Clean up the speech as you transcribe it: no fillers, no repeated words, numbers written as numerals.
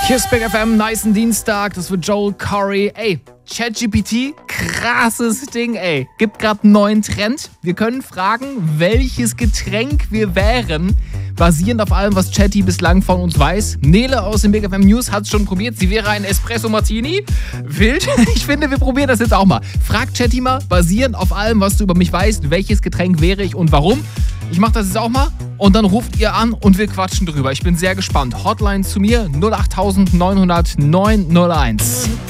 Hier ist Big FM, nicen Dienstag, das wird Joel Corey. Ey, ChatGPT, krasses Ding, ey. Gibt gerade einen neuen Trend. Wir können fragen, welches Getränk wir wären, basierend auf allem, was Chatty bislang von uns weiß. Nele aus dem Big FM News hat es schon probiert. Sie wäre ein Espresso Martini. Wild. Ich finde, wir probieren das jetzt auch mal. Frag Chatty mal, basierend auf allem, was du über mich weißt, welches Getränk wäre ich und warum. Ich mache das jetzt auch mal und dann ruft ihr an und wir quatschen drüber. Ich bin sehr gespannt. Hotline zu mir 08900 901.